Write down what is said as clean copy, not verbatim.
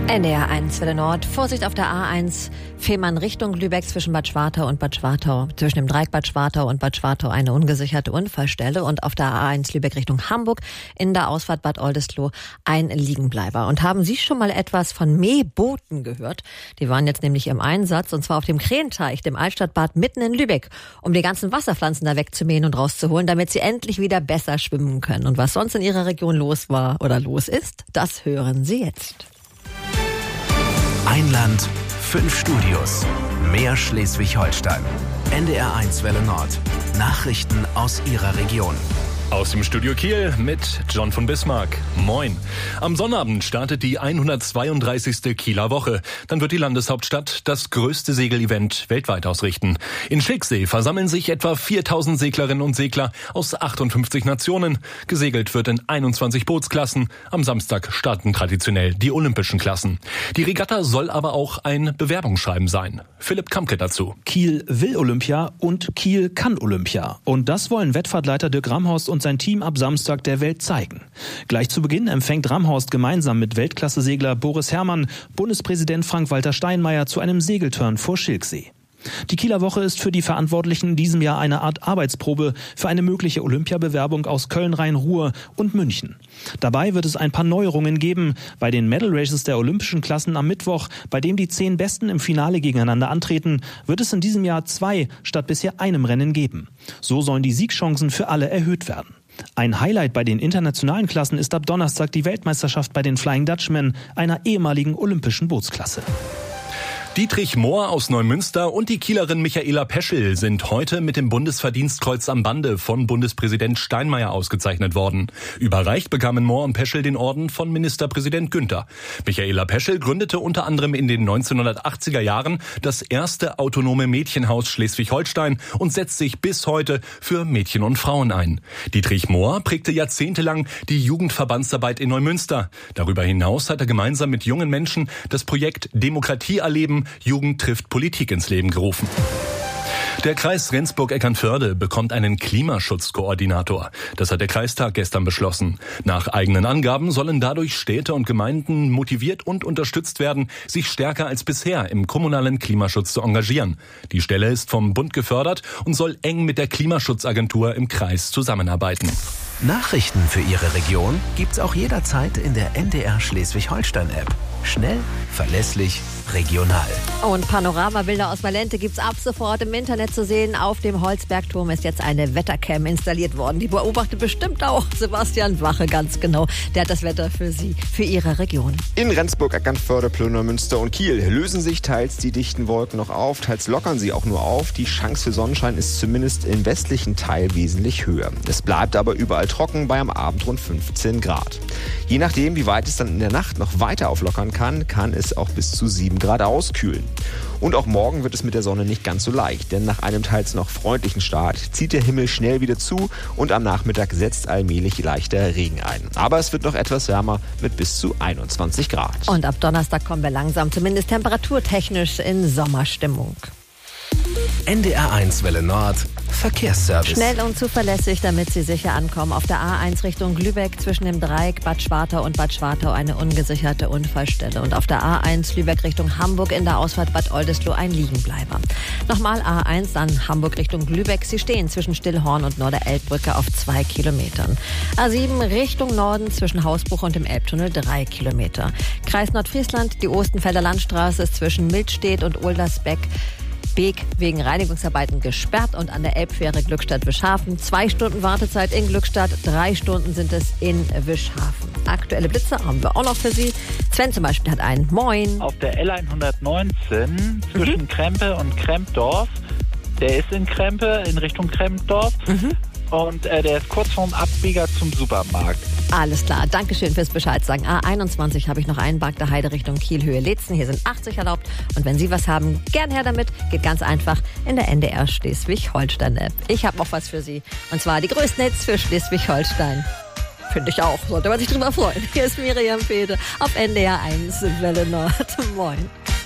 NDR 1 Welle Nord. Vorsicht auf der A1 Fehmarn Richtung Lübeck zwischen Bad Schwartau und Bad Schwartau. Zwischen dem Dreieck Bad Schwartau und Bad Schwartau eine ungesicherte Unfallstelle. Und auf der A1 Lübeck Richtung Hamburg in der Ausfahrt Bad Oldesloe ein Liegenbleiber. Und haben Sie schon mal etwas von Mähbooten gehört? Die waren jetzt nämlich im Einsatz, und zwar auf dem Krähenteich, dem Altstadtbad mitten in Lübeck, um die ganzen Wasserpflanzen da wegzumähen und rauszuholen, damit sie endlich wieder besser schwimmen können. Und was sonst in Ihrer Region los war oder los ist, das hören Sie jetzt. Ein Land, 5 Studios. Mehr Schleswig-Holstein. NDR 1 Welle Nord. Nachrichten aus Ihrer Region. Aus dem Studio Kiel mit John von Bismarck. Moin. Am Sonnabend startet die 132. Kieler Woche. Dann wird die Landeshauptstadt das größte Segelevent weltweit ausrichten. In Schlicksee versammeln sich etwa 4000 Seglerinnen und Segler aus 58 Nationen. Gesegelt wird in 21 Bootsklassen. Am Samstag starten traditionell die olympischen Klassen. Die Regatta soll aber auch ein Bewerbungsschreiben sein. Philipp Kamke dazu. Kiel will Olympia und Kiel kann Olympia. Und das wollen Wettfahrtleiter Dirk Ramhorst und sein Team ab Samstag der Welt zeigen. Gleich zu Beginn empfängt Ramhorst gemeinsam mit Weltklasse-Segler Boris Herrmann Bundespräsident Frank-Walter Steinmeier zu einem Segelturn vor Schilksee. Die Kieler Woche ist für die Verantwortlichen in diesem Jahr eine Art Arbeitsprobe für eine mögliche Olympiabewerbung aus Köln, Rhein-Ruhr und München. Dabei wird es ein paar Neuerungen geben. Bei den Medal Races der olympischen Klassen am Mittwoch, bei dem die 10 Besten im Finale gegeneinander antreten, wird es in diesem Jahr 2 statt bisher einem Rennen geben. So sollen die Siegchancen für alle erhöht werden. Ein Highlight bei den internationalen Klassen ist ab Donnerstag die Weltmeisterschaft bei den Flying Dutchmen, einer ehemaligen olympischen Bootsklasse. Dietrich Mohr aus Neumünster und die Kielerin Michaela Peschel sind heute mit dem Bundesverdienstkreuz am Bande von Bundespräsident Steinmeier ausgezeichnet worden. Überreicht bekamen Mohr und Peschel den Orden von Ministerpräsident Günther. Michaela Peschel gründete unter anderem in den 1980er Jahren das erste autonome Mädchenhaus Schleswig-Holstein und setzt sich bis heute für Mädchen und Frauen ein. Dietrich Mohr prägte jahrzehntelang die Jugendverbandsarbeit in Neumünster. Darüber hinaus hat er gemeinsam mit jungen Menschen das Projekt Demokratie erleben, Jugend trifft Politik ins Leben gerufen. Der Kreis Rendsburg-Eckernförde bekommt einen Klimaschutzkoordinator. Das hat der Kreistag gestern beschlossen. Nach eigenen Angaben sollen dadurch Städte und Gemeinden motiviert und unterstützt werden, sich stärker als bisher im kommunalen Klimaschutz zu engagieren. Die Stelle ist vom Bund gefördert und soll eng mit der Klimaschutzagentur im Kreis zusammenarbeiten. Nachrichten für Ihre Region gibt's auch jederzeit in der NDR Schleswig-Holstein-App. Schnell, verlässlich, regional. Und Panoramabilder aus Valente gibt's ab sofort im Internet zu sehen. Auf dem Holzbergturm ist jetzt eine Wettercam installiert worden. Die beobachtet bestimmt auch Sebastian Wache ganz genau. Der hat das Wetter für Sie, für Ihre Region. In Rendsburg, Eckernförde, Plön, Münster und Kiel lösen sich teils die dichten Wolken noch auf, teils lockern sie auch nur auf. Die Chance für Sonnenschein ist zumindest im westlichen Teil wesentlich höher. Es bleibt aber überall trocken bei am Abend rund 15 Grad. Je nachdem, wie weit es dann in der Nacht noch weiter auflockern kann es auch bis zu 7 Grad auskühlen. Und auch morgen wird es mit der Sonne nicht ganz so leicht, denn nach einem teils noch freundlichen Start zieht der Himmel schnell wieder zu und am Nachmittag setzt allmählich leichter Regen ein. Aber es wird noch etwas wärmer mit bis zu 21 Grad. Und ab Donnerstag kommen wir langsam, zumindest temperaturtechnisch, in Sommerstimmung. NDR 1 Welle Nord, Verkehrsservice. Schnell und zuverlässig, damit Sie sicher ankommen. Auf der A1 Richtung Lübeck zwischen dem Dreieck Bad Schwartau und Bad Schwartau eine ungesicherte Unfallstelle. Und auf der A1 Lübeck Richtung Hamburg in der Ausfahrt Bad Oldesloe ein Liegenbleiber. Nochmal A1 dann Hamburg Richtung Lübeck. Sie stehen zwischen Stillhorn und Norderelbbrücke auf 2 Kilometern. A7 Richtung Norden zwischen Hausbruch und dem Elbtunnel 3 Kilometer. Kreis Nordfriesland, die Ostenfelder Landstraße ist zwischen Mildstedt und Uldersbeck wegen Reinigungsarbeiten gesperrt und an der Elbfähre Glückstadt-Wischhafen 2 Stunden Wartezeit in Glückstadt, 3 Stunden sind es in Wischhafen. Aktuelle Blitze haben wir auch noch für Sie. Sven zum Beispiel hat einen. Moin. Auf der L119 zwischen Krempe und Krempdorf. Der ist in Krempe in Richtung Krempdorf. Und der ist kurz vorm Abbieger zum Supermarkt. Alles klar, Dankeschön fürs Bescheid sagen. A21 habe ich noch einen Bark der Heide Richtung Kiel-Höhe-Letzen. Hier sind 80 erlaubt. Und wenn Sie was haben, gern her damit. Geht ganz einfach in der NDR Schleswig-Holstein-App. Ich habe noch was für Sie. Und zwar die größten Hits für Schleswig-Holstein. Finde ich auch. Sollte man sich drüber freuen. Hier ist Miriam Fede auf NDR 1 Welle Nord. Moin.